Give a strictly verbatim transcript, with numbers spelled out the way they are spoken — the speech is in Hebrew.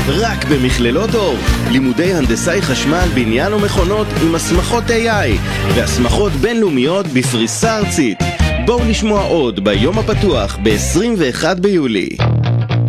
רק במכללות אור. לימודי הנדסאי חשמל, בניין ומכונות עם הסמכות איי איי והסמכות בינלאומיות בפריסה ארצית. בואו לשמוע עוד ביום הפתוח ב-עשרים ואחד ביולי.